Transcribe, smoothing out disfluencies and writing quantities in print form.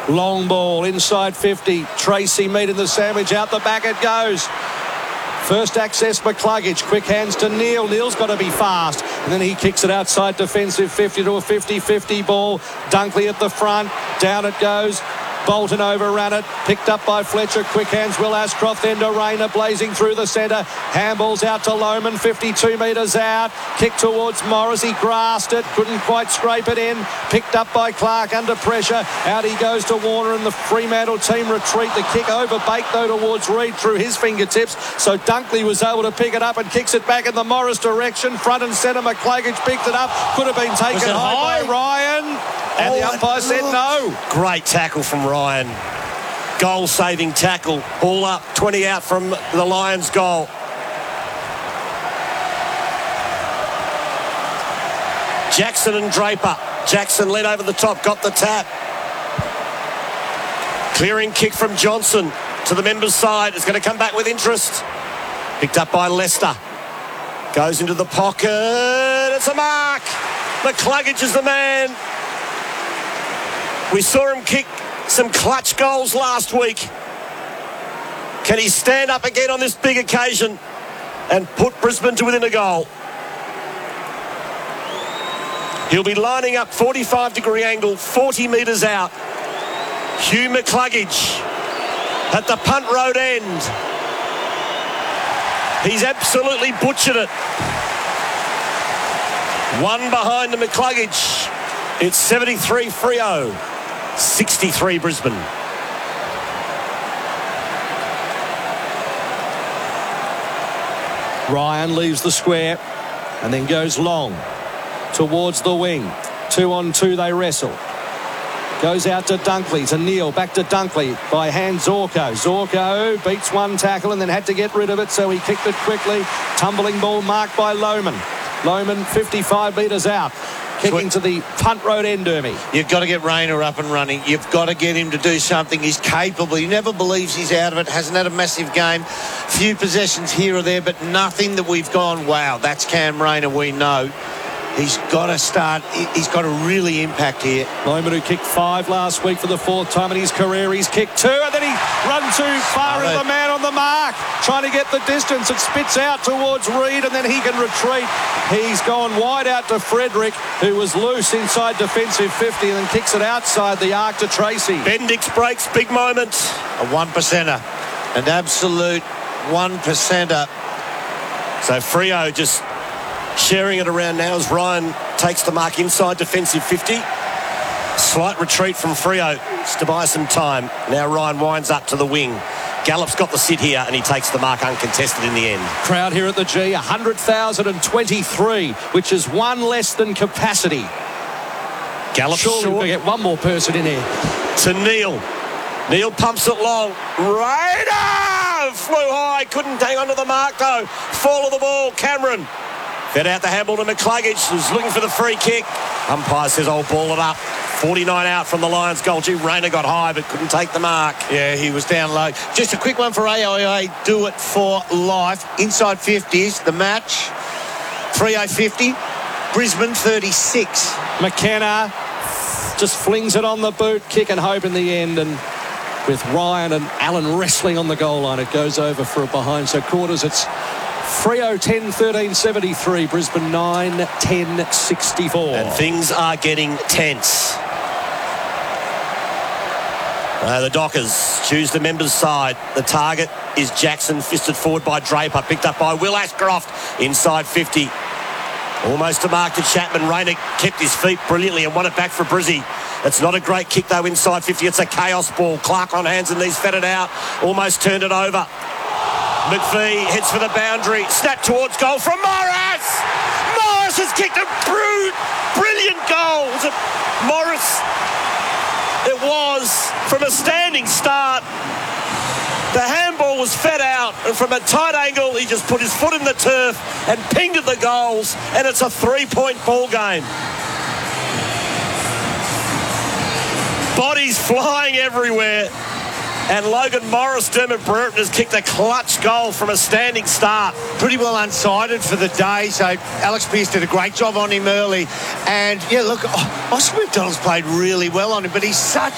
Long ball inside 50. Tracy meeting the sandwich. Out the back it goes. First access McCluggage. Quick hands to Neil. Neil's got to be fast. And then he kicks it outside defensive 50 to a 50-50 ball. Dunkley at the front. Down it goes. Bolton overran it. Picked up by Fletcher. Quick hands Will Ashcroft. Then to Rayner blazing through the centre. Handballs out to Lohman. 52 metres out. Kick towards Morris. He grasped it. Couldn't quite scrape it in. Picked up by Clark under pressure. Out he goes to Warner and the Fremantle team retreat. The kick overbaked though towards Reid through his fingertips. So Dunkley was able to pick it up and kicks it back in the Morris direction. Front and centre. McCluggage picked it up. Could have been taken high by Ryan. And the umpire said no. Great tackle from Ryan. Goal-saving tackle. Ball up, 20 out from the Lions' goal. Jackson and Draper. Jackson led over the top, got the tap. Clearing kick from Johnson to the members' side. It's going to come back with interest. Picked up by Lester. Goes into the pocket. It's a mark. McCluggage is the man. We saw him kick some clutch goals last week. Can he stand up again on this big occasion and put Brisbane to within a goal? He'll be lining up 45-degree angle, 40 metres out. Hugh McCluggage at the punt road end. He's absolutely butchered it. One behind the McCluggage. It's 73 Freo. 63 Brisbane. Ryan leaves the square and then goes long towards the wing. 2-on-2 they wrestle. Goes out to Dunkley, to Neil, back to Dunkley by hand Zorko. Zorko beats one tackle and then had to get rid of it, so he kicked it quickly. Tumbling ball marked by Lohman. Lohman 55 metres out. Kicking to the punt road end, Dermy. You've got to get Rayner up and running. You've got to get him to do something. He's capable. He never believes he's out of it. Hasn't had a massive game. Few possessions here or there, but nothing that we've gone, wow, that's Cam Rayner, we know. He's got to start. He's got to really impact here. Lohman, who kicked 5 last week for the 4th time in his career. He's kicked 2 and then he run too far as the man on the mark. Trying to get the distance. It spits out towards Reid and then he can retreat. He's gone wide out to Frederick, who was loose inside defensive 50 and then kicks it outside the arc to Tracy. Bendix breaks, big moment. A 1%er. An absolute 1%er. So Freo just sharing it around now as Ryan takes the mark inside defensive 50. Slight retreat from Freo. It's to buy some time. Now Ryan winds up to the wing. Gallup's got the sit here and he takes the mark uncontested in the end. Crowd here at the G, 100,023, which is one less than capacity. Gallup surely we'll get one more person in here. To Neil. Neil pumps it long. Raider! Flew high, couldn't hang on to the mark though. Fall of the ball, Cameron. Fed out the handball to McCluggage, who's looking for the free kick. Umpire says, I'll ball it up. 49 out from the Lions goal. Gee, Rayner got high but couldn't take the mark. Yeah, he was down low. Just a quick one for AIA. Do it for life. Inside 50s, the match. Freo 50. Brisbane 36. McKenna just flings it on the boot. Kick and hope in the end. And with Ryan and Allen wrestling on the goal line, it goes over for a behind. So quarters, it's Freo 10-13-73, Brisbane 9-10-64. And things are getting tense. The Dockers choose the members' side. The target is Jackson, fisted forward by Draper, picked up by Will Ashcroft inside 50. Almost a mark to Chapman. Rayner kept his feet brilliantly and won it back for Brizzy. It's not a great kick though inside 50. It's a chaos ball. Clark on hands and knees, fed it out. Almost turned it over. McVee heads for the boundary. Snap towards goal from Morris. Morris has kicked a brilliant goal. Was it Morris? It was from a standing start. The handball was fed out, and from a tight angle, he just put his foot in the turf and pinged at the goals, and it's a 3-point ball game. Bodies flying everywhere. And Logan Morris, Dermot Brereton has kicked a clutch goal from a standing start. Pretty well unsighted for the day, so Alex Pearce did a great job on him early. And, yeah, look, Oscar McDonald's played really well on him, but he's such